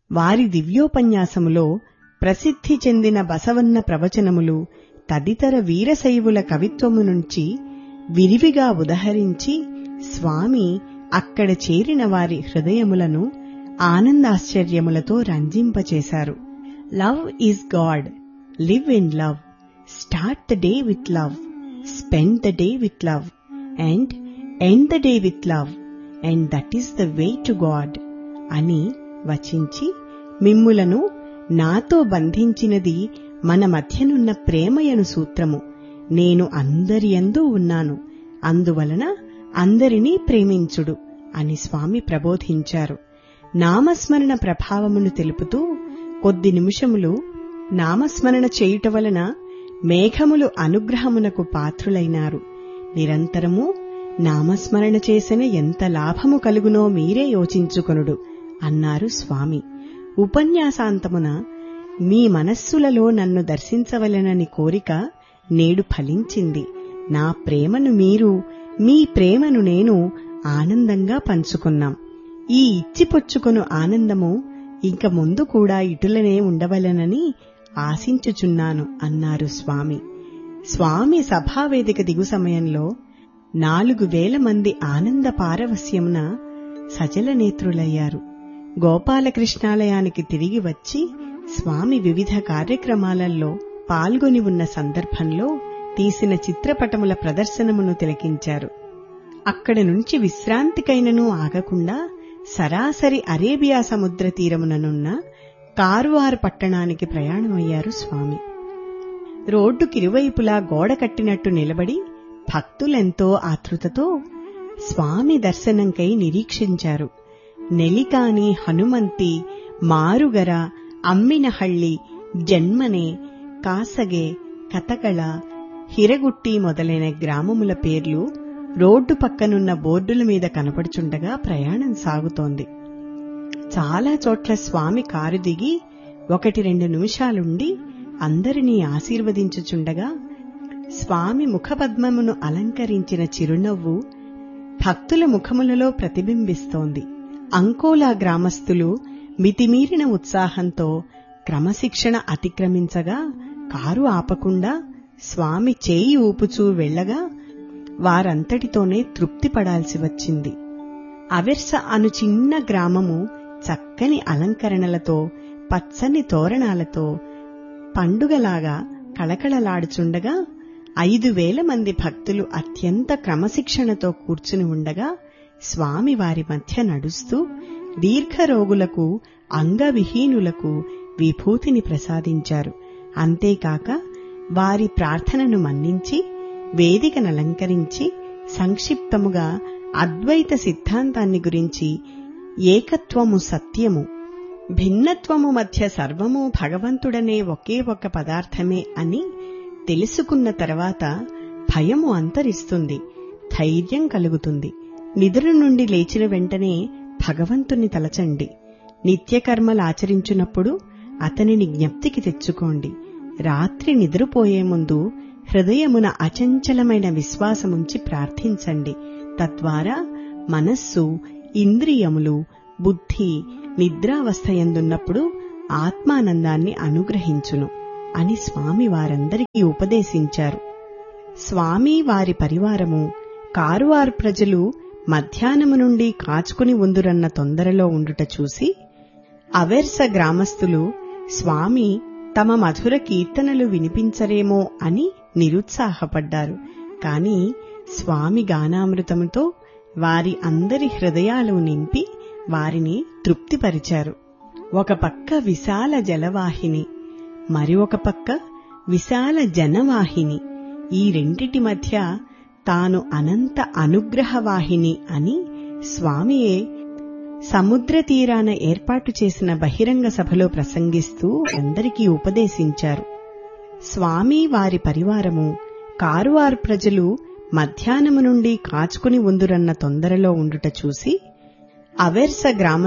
వారి దివ్యోపన్యాసములో ప్రసిద్ధి చెందిన బసవన్న ప్రవచనములు తదితర వీరశైవుల కవిత్వము నుంచి విరివిగా ఉదహరించి స్వామి అక్కడ చేరిన వారి హృదయములను ఆనందాశ్చర్యములతో రంజింపచేశారు. Love is God, live in love, start the day with love, spend the day with love, and end the day with love, and that is the way to God అని వచించి, మిమ్ములను నాతో బంధించినది మన మధ్యనున్న ప్రేమయను సూత్రము. నేను అందరియందు ఉన్నాను, అందువలన అందరినీ ప్రేమించుడు అని స్వామి ప్రబోధించారు. నామస్మరణ ప్రభావమును తెలుపుతూ కొద్ది నిమిషములు నామస్మరణ చేయుట వలన మేఘములు అనుగ్రహమునకు పాత్రులైనారు. నిరంతరము నామస్మరణ చేసిన ఎంత లాభము కలుగునో మీరే యోచించుకొనుడు అన్నారు స్వామి. ఉపన్యాసాంతమున మీ మనస్సులలో నన్ను దర్శించవలెనని కోరిక నేడు ఫలించింది. నా ప్రేమను మీరు, మీ ప్రేమను నేను ఆనందంగా పంచుకున్నాం. ఈ ఇచ్చిపుచ్చుకొను ఆనందము ఇంక ముందు కూడా ఇటులనే ఉండవలెనని ఆశించుచున్నాను అన్నారు స్వామి. స్వామి సభావేదిక దిగు సమయంలో 4,000 మంది ఆనంద పారవస్యమున సజలనేత్రులయ్యారు. గోపాలకృష్ణాలయానికి తిరిగి వచ్చి స్వామి వివిధ కార్యక్రమాలలో పాల్గొని ఉన్న సందర్భంలో తీసిన చిత్రపటముల ప్రదర్శనమును తిలకించారు. అక్కడి నుంచి విశ్రాంతికైనను ఆగకుండా సరాసరి అరేబియా సముద్ర తీరముననున్న కార్వార్ పట్టణానికి ప్రయాణమయ్యారు స్వామి. రోడ్డుకిరువైపులా గోడ కట్టినట్టు నిలబడి భక్తులెంతో ఆతృతతో స్వామి దర్శనంకై నిరీక్షించారు. నెలికాని, హనుమంతి, మారుగర, అమ్మినహళ్లి, జన్మనే, కాసగే, కతకళ, హిరగుట్టి మొదలైన గ్రామముల పేర్లు రోడ్డు పక్కనున్న బోర్డుల మీద కనపడుచుండగా ప్రయాణం సాగుతోంది. చాలా చోట్ల స్వామి కారు దిగి 1-2 నిమిషాలుండి అందరినీ ఆశీర్వదించుచుండగా స్వామి ముఖపద్మమును అలంకరించిన చిరునవ్వు భక్తుల ముఖములలో ప్రతిబింబిస్తోంది. అంకోలా గ్రామస్తులు మితిమీరిన ఉత్సాహంతో క్రమశిక్షణ అతిక్రమించగా కారు ఆపకుండా స్వామి చేయి ఊపుచూ వెళ్లగా వారంతటితోనే తృప్తి పడాల్సి వచ్చింది. అవిర్స అను చిన్న గ్రామము చక్కని అలంకరణలతో, పచ్చని తోరణాలతో పండుగలాగా కళకళలాడుచుండగా 5,000 మంది భక్తులు అత్యంత క్రమశిక్షణతో కూర్చుని ఉండగా స్వామి వారి మధ్య నడుస్తూ దీర్ఘరోగులకు, అంగవిహీనులకు విభూతిని ప్రసాదించారు. అంతేకాక వారి ప్రార్థనను మన్నించి వేదికనలంకరించి సంక్షిప్తముగా అద్వైత సిద్ధాంతాన్ని గురించి ఏకత్వము సత్యము, భిన్నత్వము మధ్య సర్వము భగవంతుడనే ఒకే ఒక పదార్థమే అని తెలుసుకున్న తర్వాత భయము అంతరిస్తుంది, ధైర్యం కలుగుతుంది. నిద్ర నుండి లేచిన వెంటనే భగవంతుని తలచండి. నిత్యకర్మలాచరించున్నప్పుడు అతనిని జ్ఞప్తికి తెచ్చుకోండి. రాత్రి నిద్రపోయే ముందు హృదయమున అచంచలమైన విశ్వాసముంచి ప్రార్థించండి. తద్వారా మనస్సు, ఇంద్రియములు, బుద్ధి నిద్రావస్థయందున్నప్పుడు ఆత్మానందాన్ని అనుగ్రహించును అని స్వామి వారందరికీ ఉపదేశించారు. స్వామి వారి పరివారము, కారువార్ ప్రజలు మధ్యాహ్నము నుండి కాచుకుని ఉందురన్న తొందరలో ఉండుట చూసి అవేర్స గ్రామస్తులు స్వామి తమ మధుర కీర్తనలు వినిపించరేమో అని నిరుత్సాహపడ్డారు. కాని స్వామి గానామృతముతో వారి అందరి హృదయాలు నింపి వారిని తృప్తిపరిచారు. ఒక పక్క విశాల జలవాహిని, మరి ఒక పక్క విశాల జనవాహిని. ఈ రెండిటి మధ్య తాను అనంత అనుగ్రహవాహిని అని స్వామియే సముద్ర తీరాన ఏర్పాటు చేసిన బహిరంగ సభలో ప్రసంగిస్తూ అందరికీ ఉపదేశించారు. స్వామి వారి పరివారము, కారువార్ ప్రజలు మధ్యాహ్నము నుండి కాచుకుని ఉందురన్న తొందరలో ఉండుట చూసి అవేర్స గ్రామ